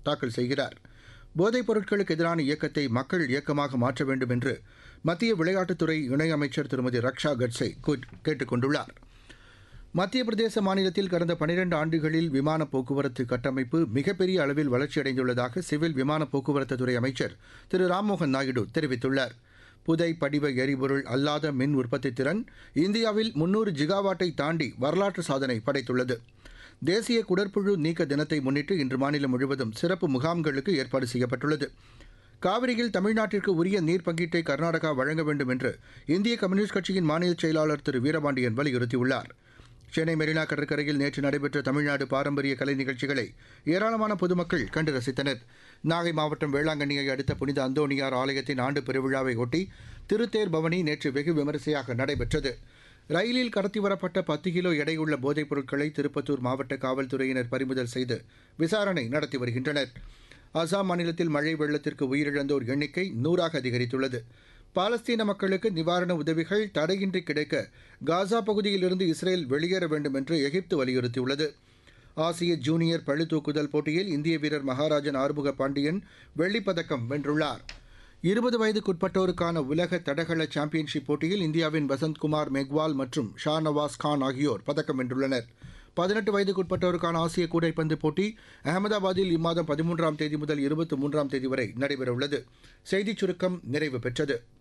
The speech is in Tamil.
தாக்கல் செய்கிறார். போதைப் பொருட்களுக்கு எதிரான இயக்கத்தை மக்கள் இயக்கமாக மாற்ற வேண்டும் என்று மத்திய விளையாட்டுத்துறை இணையமைச்சர் திருமதி ரக்ஷா கட்சே கேட்டுக் கொண்டுள்ளார். மத்திய பிரதேச மாநிலத்தில் கடந்த 12 ஆண்டுகளில் விமான போக்குவரத்து கட்டமைப்பு மிகப்பெரிய அளவில் வளர்ச்சியடைந்துள்ளதாக சிவில் விமான போக்குவரத்துத்துறை அமைச்சர் திரு ராம்மோகன் நாயுடு தெரிவித்துள்ளார். புதை படிவ எரிபொருள் அல்லாத மின் உற்பத்தி திறன் இந்தியாவில் 300 ஜிகாவாட்டை தாண்டி வரலாற்று சாதனை படைத்துள்ளது. தேசிய குடற்புழு நீக்க தினத்தை முன்னிட்டு இன்று மாநிலம் முழுவதும் சிறப்பு முகாம்களுக்கு ஏற்பாடு செய்யப்பட்டுள்ளது. காவிரியில் தமிழ்நாட்டிற்கு உரிய நீர் பங்கீட்டை கர்நாடகா வழங்க வேண்டும் என்று இந்திய கம்யூனிஸ்ட் கட்சியின் மாநில செயலாளர் திரு வீரபாண்டியன் வலியுறுத்தியுள்ளார். சென்னை மெரினா கடற்கரையில் நேற்று நடைபெற்ற தமிழ்நாடு பாரம்பரிய கலை நிகழ்ச்சிகளை ஏராளமான பொதுமக்கள் கண்டு ரசித்தனர். நாகை மாவட்டம் வேளாங்கண்ணியை அடுத்த புனித அந்தோணியார் ஆலயத்தின் ஆண்டு பெருவிழாவை ஒட்டி திருத்தேர் பவனி நேற்று வெகு விமரிசையாக நடைபெற்றது. ரயிலில் கடத்தி வரப்பட்ட 10 கிலோ எடையுள்ள போதைப் பொருட்களை திருப்பத்தூர் மாவட்ட காவல்துறையினர் பறிமுதல் செய்து விசாரணை நடத்தி வருகின்றனர். அசாம் மாநிலத்தில் மழை வெள்ளத்திற்கு உயிரிழந்தோர் எண்ணிக்கை 100ஆக அதிகரித்துள்ளது. பாலஸ்தீன மக்களுக்கு நிவாரண உதவிகள் தடையின்றி கிடைக்க காசா பகுதியிலிருந்து இஸ்ரேல் வெளியேற வேண்டும் என்று எகிப்து வலியுறுத்தியுள்ளது. ஆசிய ஜூனியர் பளுதூக்குதல் போட்டியில் இந்திய வீரர் மகாராஜன் ஆறுமுக பாண்டியன் வெள்ளிப்பதக்கம் வென்றுள்ளார். 20 வயதுக்குட்பட்டோருக்கான உலக தடகள சாம்பியன்ஷிப் போட்டியில் இந்தியாவின் வசந்த்குமார் மெக்வால் மற்றும் ஷா நவாஸ் கான் ஆகியோர் பதக்கம் வென்றுள்ளனர். 18 வயதுக்குட்பட்டோருக்கான ஆசிய கூடைப்பந்து போட்டி அகமதாபாத்தில் இம்மாதம் 13ஆம் தேதி முதல் 23ஆம் தேதி வரை நடைபெறவுள்ளது. செய்திச் சுருக்கம் நிறைவு பெற்றது.